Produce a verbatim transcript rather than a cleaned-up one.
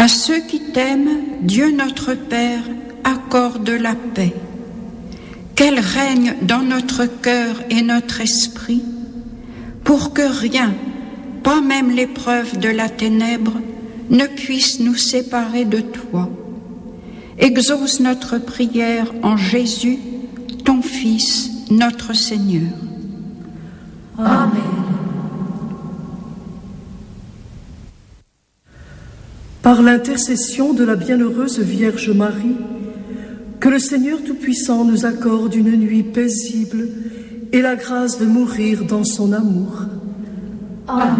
À ceux qui t'aiment, Dieu notre Père accorde la paix. Qu'elle règne dans notre cœur et notre esprit, pour que rien, pas même l'épreuve de la ténèbre, ne puisse nous séparer de toi. Exauce notre prière en Jésus, ton Fils, notre Seigneur. Amen. Par l'intercession de la bienheureuse Vierge Marie, que le Seigneur Tout-Puissant nous accorde une nuit paisible et la grâce de mourir dans son amour. Amen.